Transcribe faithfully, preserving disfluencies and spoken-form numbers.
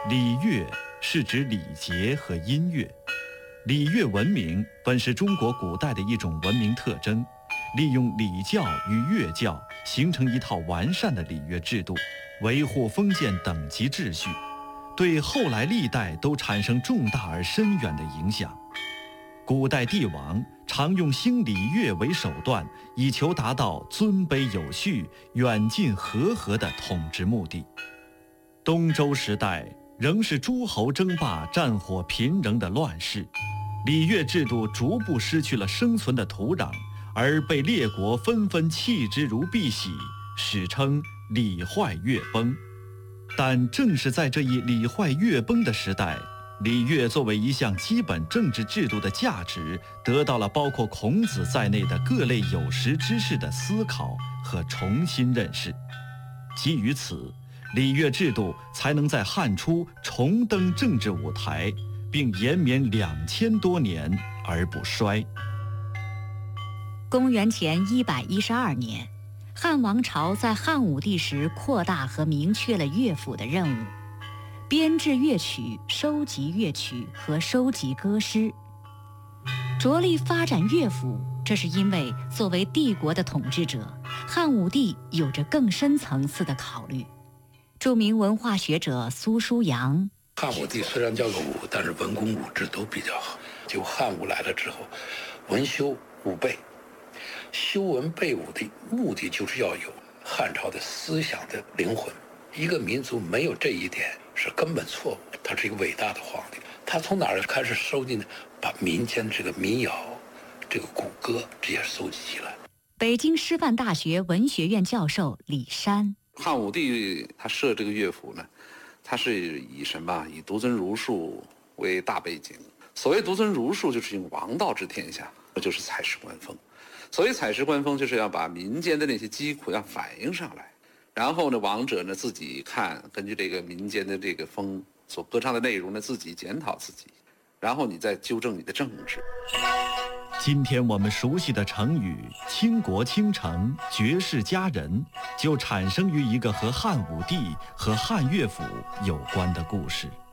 礼乐是指礼节和音乐。礼乐文明本是中国古代的一种文明特征，利用礼教与乐教形成一套完善的礼乐制度，维护封建等级秩序，对后来历代都产生重大而深远的影响。古代帝王常用兴礼乐为手段，以求达到尊卑有序、远近和合的统治目的。东周时代仍是诸侯争霸、战火频仍的乱世，礼乐制度逐步失去了生存的土壤，而被列国纷纷弃之如敝屣，史称礼坏乐崩。但正是在这一礼坏乐崩的时代，礼乐作为一项基本政治制度的价值，得到了包括孔子在内的各类有识之士的思考和重新认识。基于此，礼乐制度才能在汉初重登政治舞台，并延绵两千多年而不衰。 公元前一百一十二年，汉王朝在汉武帝时扩大和明确了乐府的任务，编制乐曲、收集乐曲和收集歌诗，着力发展乐府。这是因为作为帝国的统治者，汉武帝有着更深层次的考虑。著名文化学者苏书阳： 汉武帝虽然叫个武，但是文功武治都比较好。就汉武来了之后，文修武备，修文备武的目的就是要有汉朝的思想的灵魂。一个民族没有这一点是根本错误。他是一个伟大的皇帝，他从哪儿开始收集呢？把民间这个民谣、这个古歌这些收集起来。 北京师范大学文学院教授李山： 汉武帝他设这个乐府呢，他是以什么？以独尊儒术为大背景。所谓独尊儒术，就是用王道治天下，就是采石观风。所谓采石观风，就是要把民间的那些疾苦要反映上来，然后呢，王者呢自己看，根据这个民间的这个风所歌唱的内容呢，自己检讨自己，然后你再纠正你的政治。 今天我们熟悉的成语“倾国倾城”、“绝世佳人”，就产生于一个和汉武帝和汉乐府有关的故事。